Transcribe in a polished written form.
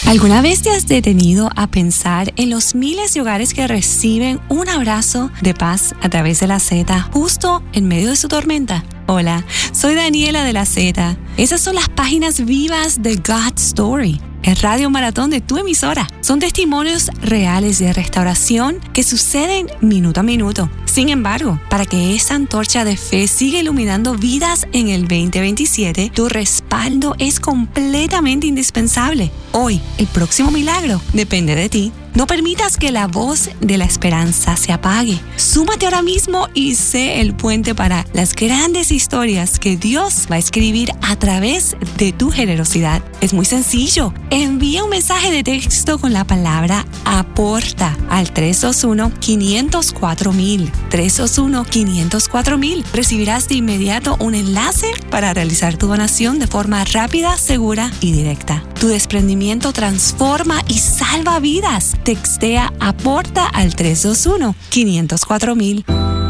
¿Alguna vez te has detenido a pensar en los miles de hogares que reciben un abrazo de paz a través de la Z justo en medio de su tormenta? Hola, soy Daniela de la Z. Esas son las páginas vivas de God's Story, el radio maratón de tu emisora. Son testimonios reales de restauración que suceden minuto a minuto. Sin embargo, para que esa antorcha de fe siga iluminando vidas en el 2027, tu respaldo es completamente indispensable. Hoy, el próximo milagro depende de ti. No permitas que la voz de la esperanza se apague. Súmate ahora mismo y sé el puente para las grandes historias que Dios va a escribir a través de tu generosidad. Es muy sencillo. Envía un mensaje de texto con la palabra APORTA al 321-504,000. 321-504,000. Recibirás de inmediato un enlace para realizar tu donación de forma rápida, segura y directa. Tu desprendimiento transforma y salva vidas. Textea APORTA al 321-504,000.